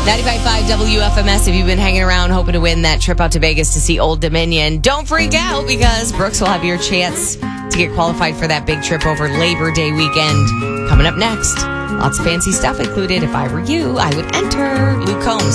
95.5 WFMS. If you've been hanging around hoping to win that trip out to Vegas to see Old Dominion, don't freak out because Brooks will have your chance to get qualified for that big trip over Labor Day weekend. Coming up next, lots of fancy stuff included. If I were you, I would enter Luke Combs.